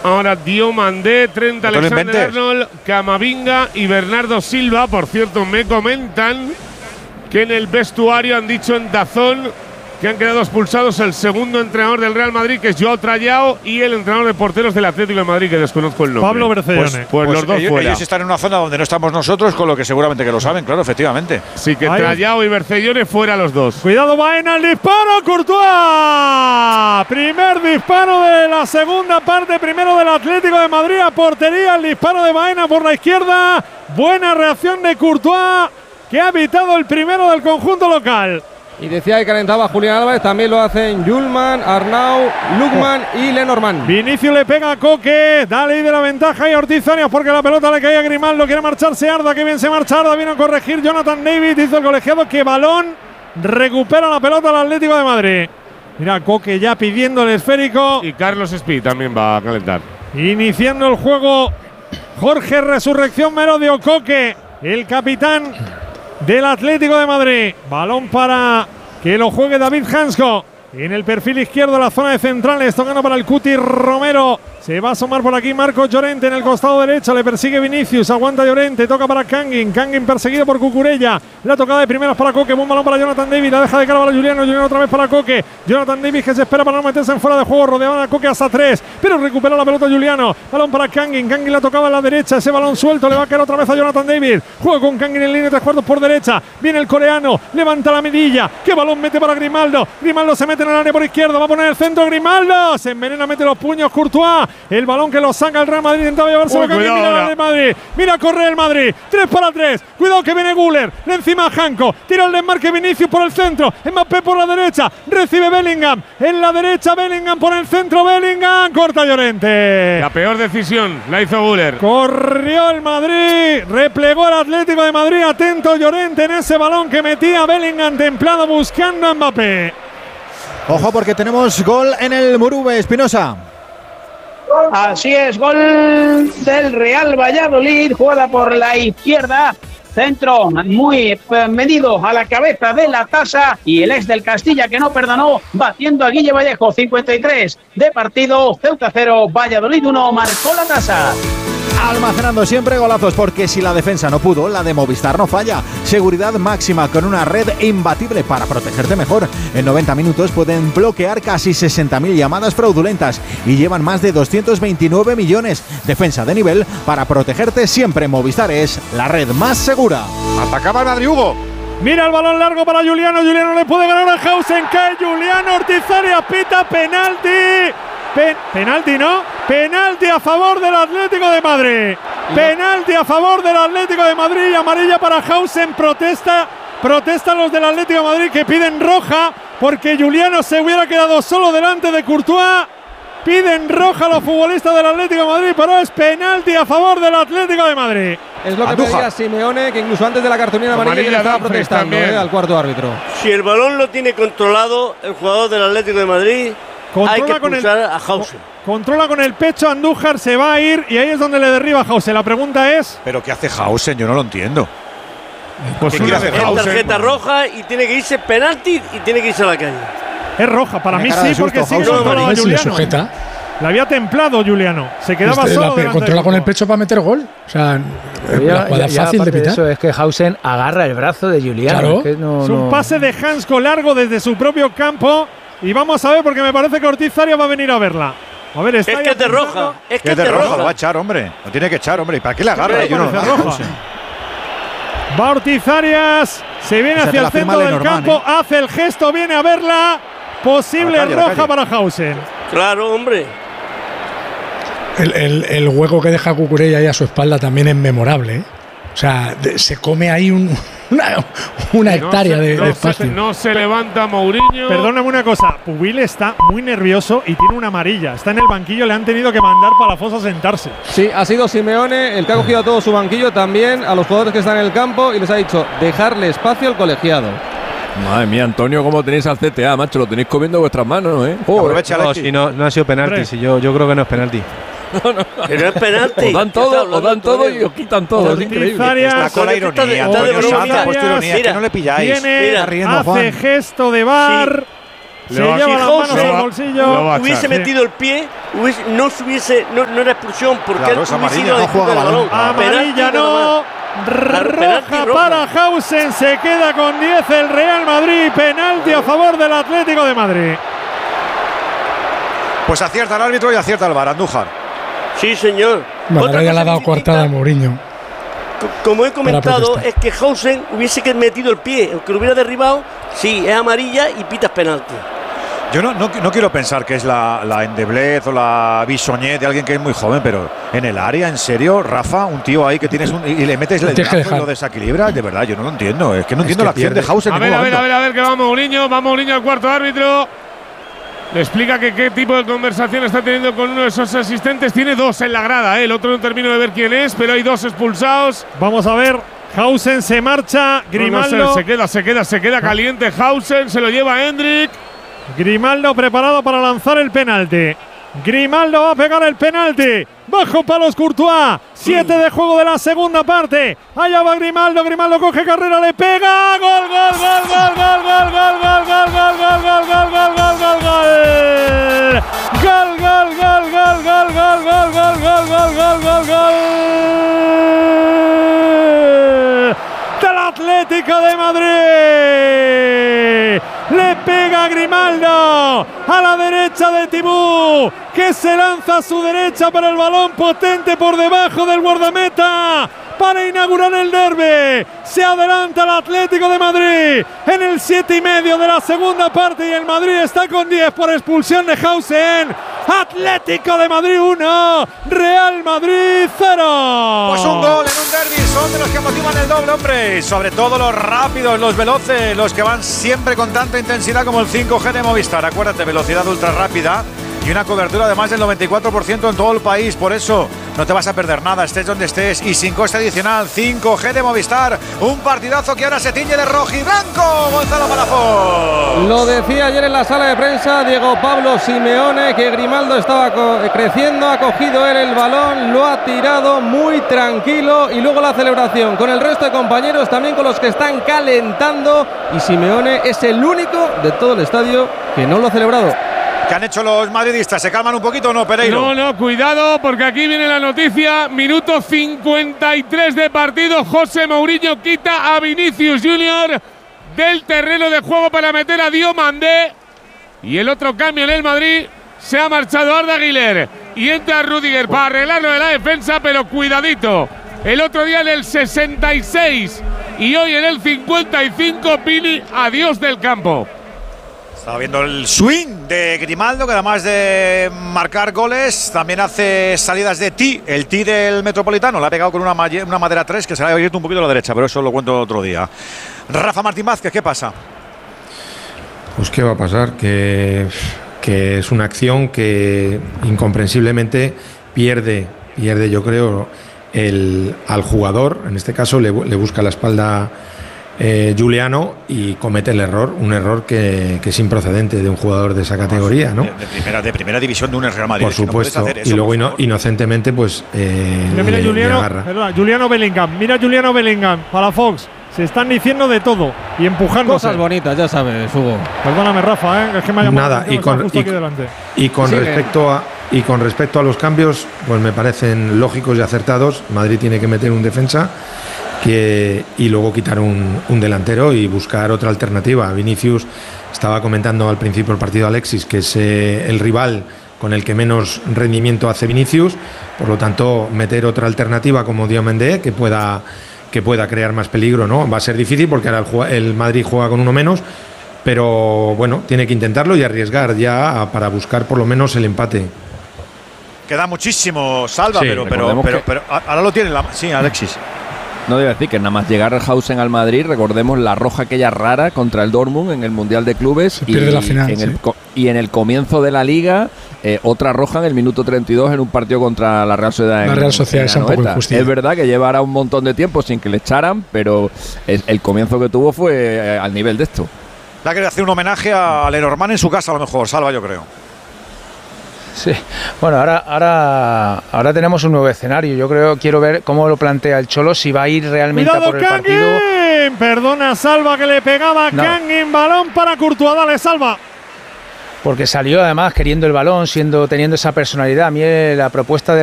Ahora Diomandé, Trent Alexander-Arnold, Camavinga y Bernardo Silva. Por cierto, me comentan que en el vestuario han dicho en DAZN que han quedado expulsados el segundo entrenador del Real Madrid, que es Joao Trallao, y el entrenador de porteros del Atlético de Madrid, que desconozco el nombre. Pablo Bercellone. Pues los dos fuera. Ellos están en una zona donde no estamos nosotros, con lo que seguramente que lo saben, claro, efectivamente. Sí, que Trallao y Bercellone fuera los dos. Cuidado, Baena, el disparo, Courtois. Primer disparo de la segunda parte, primero del Atlético de Madrid a portería, el disparo de Baena por la izquierda. Buena reacción de Courtois, que ha evitado el primero del conjunto local. Y decía que calentaba Julián Álvarez, también lo hacen Yulman, Arnau, Lukman y Lenormand. Vinicius le pega a Coque, da ley de la ventaja y Ortiz Arias porque la pelota le cae a Grimaldo, quiere marcharse Arda, que bien se marcha Arda, vino a corregir Jonathan David, hizo el colegiado que balón, recupera la pelota al Atlético de Madrid. Mira, Coque ya pidiendo el esférico. Y Carlos Speed también va a calentar. Iniciando el juego, Jorge Resurrección Merodio, Coque, el capitán del Atlético de Madrid. Balón para que lo juegue David Hansko. En el perfil izquierdo de la zona de centrales, tocando para el Cuti Romero. Se va a asomar por aquí Marcos Llorente en el costado derecho. Le persigue Vinicius, aguanta Llorente, toca para Kangin. Kangin perseguido por Cucurella. La tocada de primeras para Coque, buen balón para Jonathan David. La deja de cara para Juliano. Juliano otra vez para Coque. Jonathan David que se espera para no meterse en fuera de juego. Rodeaban a Coque hasta 3, pero recupera la pelota Juliano. Balón para Kangin. Kangin la tocaba a la derecha. Ese balón suelto le va a caer otra vez a Jonathan David. Juega con Kangin en línea 3/4 por derecha. Viene el coreano, levanta la medilla. ¿Qué balón mete para Grimaldo? Grimaldo se mete en el área por izquierda. Va a poner el centro Grimaldo. Se envenena, mete los puños Courtois. El balón que lo saca el Real Madrid, intentaba llevárselo a Kangin. Mira el Madrid, mira corre el Madrid, 3 para 3, cuidado que viene Güler, de encima Janko, tira el desmarque Vinicius por el centro, Mbappé por la derecha, recibe Bellingham, en la derecha Bellingham por el centro, Bellingham, corta Llorente. La peor decisión la hizo Güler. Corrió el Madrid, replegó el Atlético de Madrid, atento Llorente en ese balón que metía Bellingham templado buscando a Mbappé. Ojo porque tenemos gol en el Murube, Espinosa. Así es, gol del Real Valladolid, jugada por la izquierda, centro muy medido a la cabeza de la tasa y el ex del Castilla que no perdonó, batiendo a Guille Vallejo. 53 de partido, Ceuta 0, Valladolid 1, marcó la tasa. Almacenando siempre golazos, porque si la defensa no pudo, la de Movistar no falla. Seguridad máxima con una red imbatible para protegerte mejor. En 90 minutos pueden bloquear casi 60.000 llamadas fraudulentas y llevan más de 229 millones. Defensa de nivel para protegerte siempre. Movistar es la red más segura. Atacaba el Madrid, Hugo. Mira el balón largo para Juliano. Juliano le puede ganar a Hausen. Cae Juliano. Ortiz Arias pita penalti. Penalti, ¿no? Penalti a favor del Atlético de Madrid. Penalti a favor del Atlético de Madrid y amarilla para Hausen. Protestan los del Atlético de Madrid que piden roja porque Juliano se hubiera quedado solo delante de Courtois. Piden roja a los futbolistas del Atlético de Madrid, pero es penalti a favor del Atlético de Madrid. Es lo que pedía Simeone, que incluso antes de la cartulina amarilla ya estaba protestando al cuarto árbitro. Si el balón lo tiene controlado el jugador del Atlético de Madrid, hay que expulsar a Hausen. Controla con el pecho, Andújar se va a ir y ahí es donde le derriba a Hausen. La pregunta es… ¿Pero qué hace Hausen? Yo no lo entiendo. Pues ¿Qué quiere hacer Hausen? Tarjeta roja y tiene que irse penalti y tiene que irse a la calle. Es roja, para mí sí, porque sí controlaba a Juliano. La había templado Juliano, se quedaba solo. Controla con el pecho para meter gol. O sea, la jugada fácil de pitar. Eso es que Hausen agarra el brazo de Juliano. Claro. Es que es un pase de Hansko largo desde su propio campo. Y vamos a ver, porque me parece que Ortiz Arias va a venir a verla. A ver, está es que es de roja. Es que es de roja. Lo va a echar, hombre. Lo tiene que echar, hombre. ¿Y para qué le agarra? Va Ortiz Arias, se viene hacia el centro del campo, hace el gesto, viene a verla. Posible roja para Hausen. Claro, hombre. El hueco que deja Cucurella ahí a su espalda también es memorable, ¿eh? O sea, se come ahí una hectárea de espacio. No se levanta Mourinho. Perdóname una cosa, Pubil está muy nervioso y tiene una amarilla. Está en el banquillo, le han tenido que mandar para la fosa a sentarse. Sí, ha sido Simeone el que ha cogido a todo su banquillo, también a los jugadores que están en el campo, y les ha dicho dejarle espacio al colegiado. Madre mía, Antonio, ¿cómo tenéis al CTA, macho? Lo tenéis comiendo vuestras manos, ¿eh? Aprovecha, si no ha sido penalti, si yo creo que no es penalti. Que no es penalti. Os dan todo y os quitan todo. Es increíble. Está con la ironía. Ha puesto ironía, que no le pilláis. Hace gesto de VAR. Se lleva las manos al bolsillo. Hubiese metido el pie, no era expulsión porque claro, él hubiese ido a disputar el balón. Amarilla no. Roja para Hausen. Se queda con 10 el Real Madrid. Penalti a favor del Atlético de Madrid. Pues acierta el árbitro y acierta el VAR, Andújar. Sí, señor. Bueno, ahora ya le ha dado coartada a Mourinho. Como he comentado, es que Hausen hubiese metido el pie, aunque lo hubiera derribado. Sí, es amarilla y pitas penalti. Yo no quiero pensar que es la endeblez o la bisoñez de alguien que es muy joven, pero en el área, en serio, Rafa, un tío ahí que tienes y le metes el brazo y lo desequilibras, de verdad, yo no lo entiendo. Es que no entiendo la acción de Hausen. A ver, que va Mourinho al cuarto árbitro. Le explica que qué tipo de conversación está teniendo con uno de esos asistentes. Tiene 2 en la grada, el otro no termino de ver quién es, pero hay 2 expulsados. Vamos a ver. Hausen se marcha. Grimaldo. Se queda caliente Hausen. Se lo lleva Hendrik. Grimaldo preparado para lanzar el penalti. Grimaldo va a pegar el penalti. Bajo palos Courtois. 7 de juego de la segunda parte. Allá va Grimaldo. Grimaldo coge carrera, le pega. Gol. Del Atlético de Madrid. Le pega Grimaldo a la derecha de Tibú, que se lanza a su derecha para el balón potente por debajo del guardameta para inaugurar el derbi. Se adelanta el Atlético de Madrid en el 7,5 de la segunda parte y el Madrid está con 10 por expulsión de Hausen. Atlético de Madrid 1, Real Madrid 0. Pues un gol en un derbi, son de los que motivan el doble, hombre. Sobre todo los rápidos, los veloces, los que van siempre con tanta intensidad como el 5G de Movistar. Acuérdate, velocidad ultra rápida y una cobertura de más del 94% en todo el país. Por eso no te vas a perder nada, estés donde estés y sin coste adicional. 5G de Movistar, un partidazo que ahora se tiñe de rojo y blanco. Gonzalo Palafox. Lo decía ayer en la sala de prensa Diego Pablo Simeone, que Grimaldo estaba creciendo, ha cogido él el balón, lo ha tirado muy tranquilo y luego la celebración con el resto de compañeros, también con los que están calentando, y Simeone es el único de todo el estadio que no lo ha celebrado. ¿Qué han hecho los madridistas? ¿Se calman un poquito o no, Pereiro? No, cuidado, porque aquí viene la noticia. Minuto 53 de partido. José Mourinho quita a Vinicius Junior del terreno de juego para meter a Diomandé. Y el otro cambio en el Madrid. Se ha marchado Arda Güler y entra Rudiger para arreglarlo de la defensa, pero cuidadito. El otro día en el 66 y hoy en el 55, Vini, adiós del campo. Estaba viendo el swing de Grimaldo, que además de marcar goles, también hace salidas de tee, el tee del Metropolitano. Le ha pegado con una madera 3 que se le ha abierto un poquito a la derecha, pero eso lo cuento otro día. Rafa Martín Vázquez, ¿qué pasa? Pues qué va a pasar, que es una acción que incomprensiblemente pierde yo creo al jugador. En este caso le busca la espalda Giuliano y comete el error, un error que es improcedente de un jugador de esa categoría, ¿no? De primera división de un Real Madrid. Por supuesto, no eso, y luego inocentemente pues mira Giuliano Bellingham, mira Giuliano Bellingham para Fox. Se están diciendo de todo y empujando cosas bonitas, ya sabes, Hugo. Perdóname, Rafa, es que me ha llamado nada, y con respecto a los cambios, pues me parecen lógicos y acertados. Madrid tiene que meter un defensa y luego quitar un delantero y buscar otra alternativa. Vinicius, estaba comentando al principio del partido Alexis, que es el rival con el que menos rendimiento hace Vinicius, por lo tanto meter otra alternativa como Diomandé que pueda crear más peligro, ¿no? Va a ser difícil porque ahora el Madrid juega con uno menos, pero bueno, tiene que intentarlo y arriesgar ya para buscar por lo menos el empate. Queda muchísimo, Salva, sí, pero ahora lo tiene sí, Alexis. No debe decir que nada más llegar Hausen al Madrid, recordemos la roja aquella rara contra el Dortmund en el Mundial de Clubes. Se pierde la final, y en el comienzo de la Liga, otra roja en el minuto 32 en un partido contra la Real Sociedad. La Real Sociedad es un poco injusticia. Es verdad que llevará un montón de tiempo sin que le echaran, pero el comienzo que tuvo fue al nivel de esto. Le ha querido hacer un homenaje a Lenormand en su casa, a lo mejor, Salva, yo creo. Sí, bueno, ahora tenemos un nuevo escenario. Quiero ver cómo lo plantea el Cholo, si va a ir realmente a por el partido. Perdona, Salva, que le pegaba Kangin, balón para Courtois, dale, Salva. porque salió además queriendo el balón, teniendo esa personalidad. A mí la propuesta